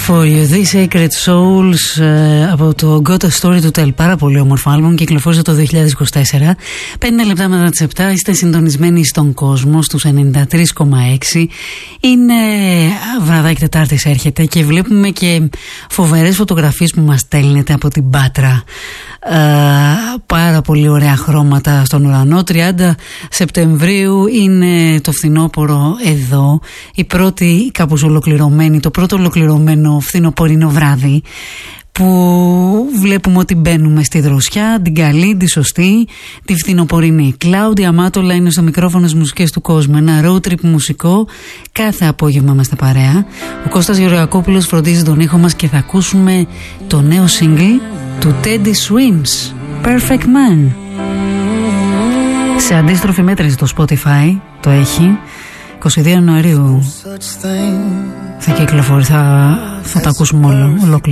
For You, The Sacred Souls από το Got a Story to Tell. Πάρα πολύ όμορφο άλμπουμ, κυκλοφόρησε το 2024. 5 λεπτά μετά τις 7 είστε συντονισμένοι στον κόσμο στους 93,6. Είναι βραδάκι Τετάρτης έρχεται και βλέπουμε και φοβερές φωτογραφίες που μας στέλνετε από την Πάτρα. Πάρα πολύ ωραία χρώματα στον ουρανό. 30 Σεπτεμβρίου είναι το φθινόπωρο εδώ, η πρώτη κάπως ολοκληρωμένη, το πρώτο ολοκληρωμένο φθινοπορεινό βράδυ, που βλέπουμε ότι μπαίνουμε στη δροσιά, την καλή, τη σωστή, τη φθινοπορεινή. Κλάουδια Μάτολα είναι στο μικρόφωνο της μουσικής του κόσμου. Ένα road trip μουσικό κάθε απόγευμα είμαστε παρέα. Ο Κώστας Γεωργακόπουλος φροντίζει τον ήχο μας και θα ακούσουμε το νέο single του Teddy Swims, Perfect Man. Σε αντίστροφη μέτρηση το Spotify το έχει. 22 Ιανουαρίου θα κυκλοφορεί, θα το ακούσουμε όλο ολόκληρο.